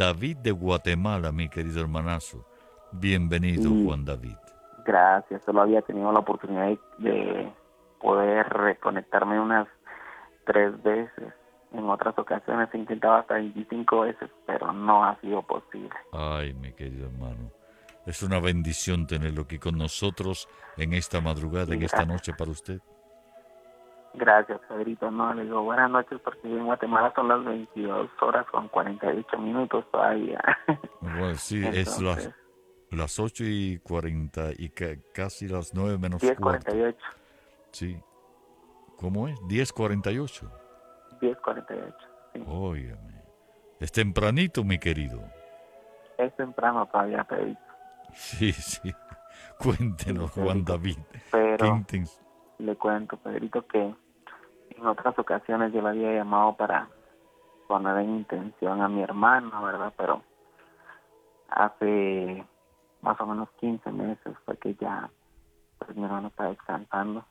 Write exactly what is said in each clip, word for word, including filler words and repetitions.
David de Guatemala, mi querido hermanazo. Bienvenido, Y Juan David. gracias, solo había tenido la oportunidad de, de poder reconectarme unas tres veces. En otras ocasiones he intentado hasta veinticinco veces, pero no ha sido posible. Ay, mi querido hermano. Es una bendición tenerlo aquí con nosotros en esta madrugada, Y en esta gracias. noche para usted. Gracias, Pedrito. No, le digo buenas noches porque en Guatemala son las veintidós horas con cuarenta y ocho minutos todavía. Bueno, sí, es las, Entonces, las ocho y cuarenta y ca- casi las nueve menos diez cuarenta cuarto. y ocho. Sí. ¿Cómo es? Diez cuarenta y ocho. diez cuarenta y ocho, sí. Óigame. Es tempranito, mi querido. Es temprano todavía, Pedrito. Sí, sí. Sí, Cuéntenos, Juan Pedrito. David. Qué Pero intenso. le cuento, Pedrito, que en otras ocasiones yo le había llamado para poner en intención a mi hermano, ¿verdad? Pero hace más o menos quince meses fue que ya, pues mi hermano está descansando.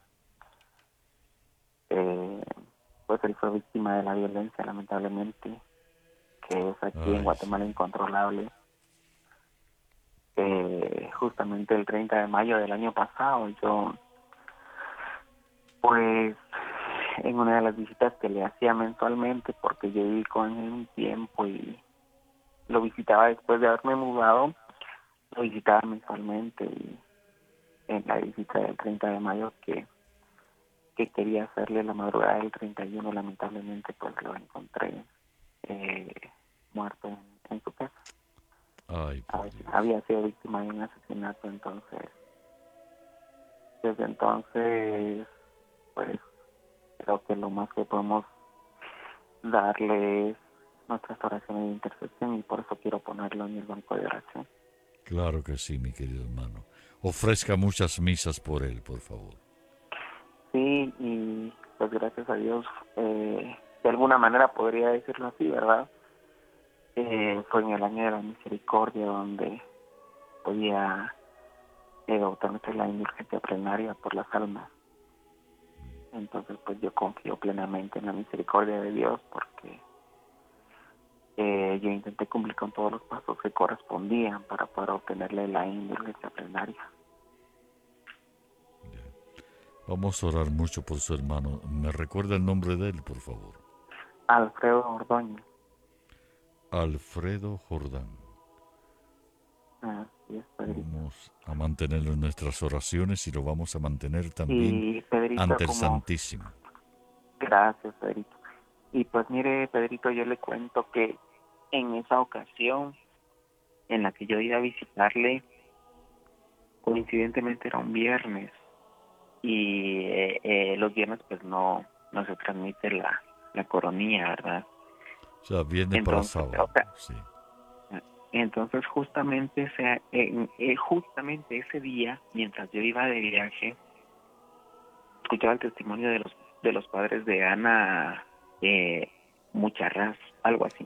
Eh, pues él fue víctima de la violencia, lamentablemente, que es aquí en Ay, sí. Guatemala incontrolable. Eh, justamente el treinta de mayo del año pasado, yo, pues, en una de las visitas que le hacía mensualmente, porque yo viví con él un tiempo y lo visitaba después de haberme mudado, lo visitaba mensualmente y en la visita del treinta de mayo que, que quería hacerle la madrugada del treinta y uno, lamentablemente, pues lo encontré eh, muerto en, en su casa. Ay, por Hab- Dios. Había sido víctima de un asesinato, entonces, desde entonces, pues creo que lo más que podemos darle es nuestras oraciones de intercesión y por eso quiero ponerlo en el banco de oración. Claro que sí, mi querido hermano. Ofrezca muchas misas por él, por favor. Sí, y pues gracias a Dios, eh, de alguna manera podría decirlo así, ¿verdad? Eh, fue en el año de la misericordia donde podía eh, obtenerse la indulgencia plenaria por las almas. Entonces, pues yo confío plenamente en la misericordia de Dios porque eh, yo intenté cumplir con todos los pasos que correspondían para poder obtenerle la indulgencia plenaria. Vamos a orar mucho por su hermano. ¿Me recuerda el nombre de él, por favor? Alfredo Ordóñez, Alfredo Jordán. así es, Pedrito. Vamos a mantenerlo en nuestras oraciones y lo vamos a mantener también Y Pedrito, ante el como, Santísimo. gracias, Pedrito. Y pues mire, Pedrito, yo le cuento que en esa ocasión en la que yo iba a visitarle, coincidentemente era un viernes y eh, eh, los viernes pues no, no se transmite la, la coronilla, ¿verdad? O sea, viernes para Entonces, sábado, o sea, sí. entonces justamente, ese, eh, eh, justamente ese día, mientras yo iba de viaje, escuchaba el testimonio de los de los padres de Ana eh, Mucharraz, algo así,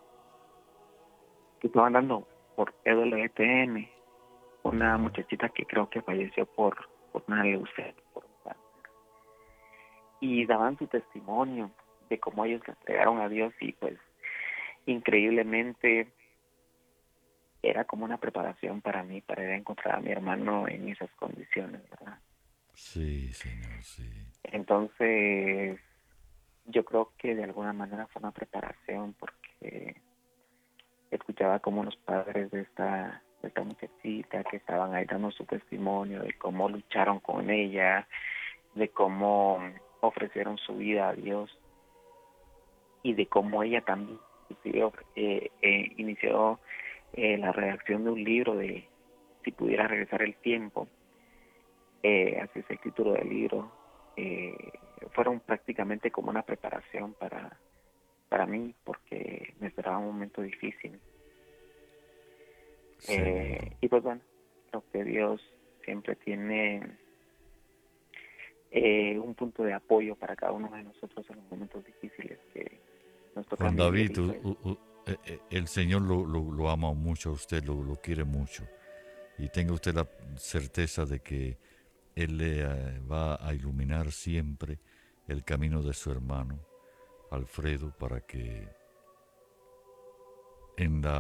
que estaban dando por E W T N, una Ajá. muchachita que creo que falleció por, por una leucemia, por un cáncer. Y daban su testimonio de cómo ellos le entregaron a Dios y pues increíblemente era como una preparación para mí, para ir a encontrar a mi hermano en esas condiciones, ¿verdad? Sí, señor, sí. Entonces, yo creo que de alguna manera fue una preparación porque escuchaba como los padres de esta, de esta muchachita que estaban ahí dando su testimonio de cómo lucharon con ella, de cómo ofrecieron su vida a Dios y de cómo ella también eh, eh, inició eh, la redacción de un libro de Si pudiera regresar el tiempo, eh, así es el título del libro. Eh, fueron prácticamente como una preparación para, para mí porque me esperaba un momento difícil. Seguro. Eh, y pues bueno, creo que Dios siempre tiene eh, un punto de apoyo para cada uno de nosotros en los momentos difíciles que nos Juan tocan vivir David, y u- pues u- u- eh, eh, el Señor lo, lo- lo ama mucho a usted, lo, lo quiere mucho. Y tenga usted la certeza de que Él le eh, va a iluminar siempre el camino de su hermano, Alfredo, para que en la